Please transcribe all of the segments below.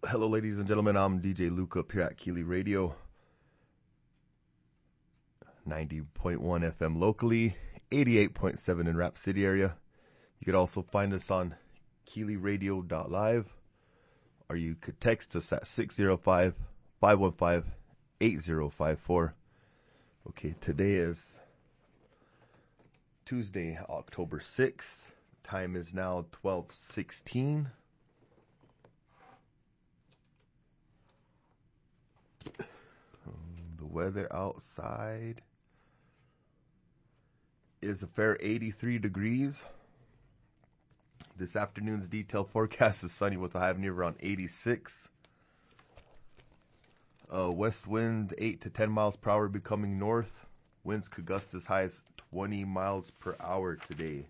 Hello, ladies and gentlemen. I'm DJ Luke up here at Keeley Radio, 90.1 FM locally, 88.7 in Rap City area. You could also find us on KeeleyRadio.live, or you could text us at 605-515-8054. Okay, today is Tuesday, October 6th. Time is now 12:16. The weather outside is a fair 83 degrees. This afternoon's detailed forecast is sunny with a high of near around 86. West wind 8 to 10 miles per hour becoming north. Winds could gust as high as 20 miles per hour today.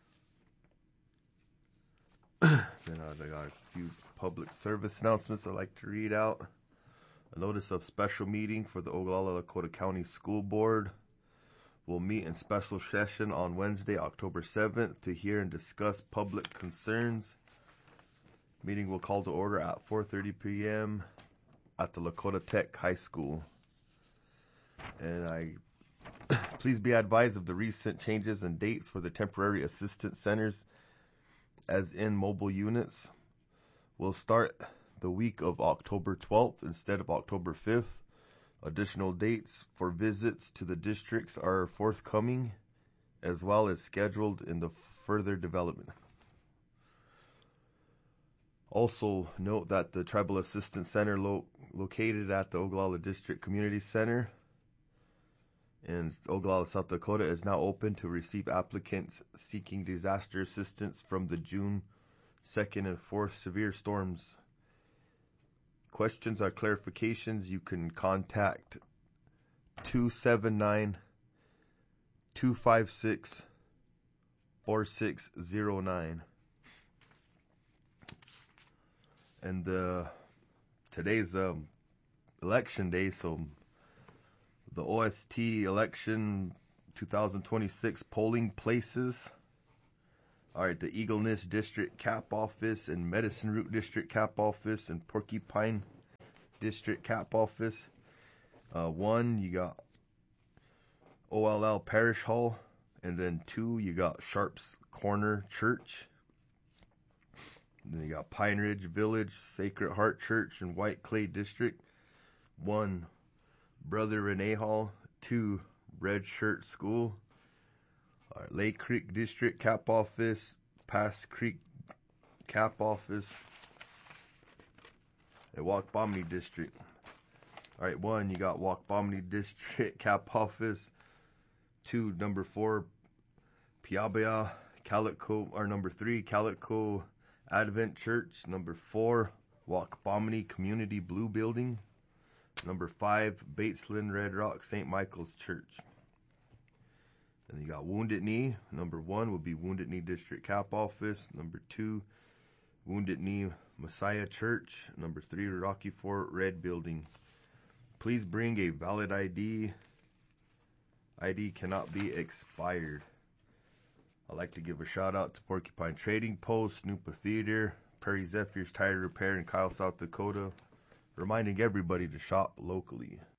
Then I got a few public service announcements I'd like to read out. A notice of special meeting for the Ogallala Lakota County School Board will meet in special session on Wednesday, October 7th to hear and discuss public concerns. Meeting will call to order at 4:30 p.m. at the Lakota Tech High School. And please be advised of the recent changes and dates for the temporary assistance centers, as in mobile units. We'll start the week of October 12th instead of October 5th. Additional dates for visits to the districts are forthcoming, as well as scheduled in the further development. Also note that the Tribal Assistance Center located at the Ogallala District Community Center in Ogallala, South Dakota is now open to receive applicants seeking disaster assistance from the June 2nd and 4th severe storms. Questions or clarifications, you can contact 279-256-4609. And today's election day, so the OST election 2026 polling places. Alright, the Eagle Nest District Cap Office and Medicine Root District Cap Office and Porcupine District Cap Office. 1, you got OLL Parish Hall. And then 2, you got Sharps Corner Church. And then you got Pine Ridge Village, Sacred Heart Church and White Clay District. 1, Brother Renee Hall. 2, Red Shirt School. Lake Creek District Cap Office, Pass Creek Cap Office, and Wakbomni District. Alright, 1, you got Wakbomni District Cap Office. 2, number 4, Piabea, Calico, or number 3, Calico Advent Church. Number 4, Wakbomni Community Blue Building. Number 5, Batesland Red Rock St. Michael's Church. And you got Wounded Knee. Number 1 will be Wounded Knee District Cap Office. Number 2, Wounded Knee Messiah Church. Number 3, Rocky Fort Red Building. Please bring a valid ID. ID cannot be expired. I'd like to give a shout out to Porcupine Trading Post, Snupa Theater, Prairie Zephyrs Tire Repair in Kyle, South Dakota, reminding everybody to shop locally.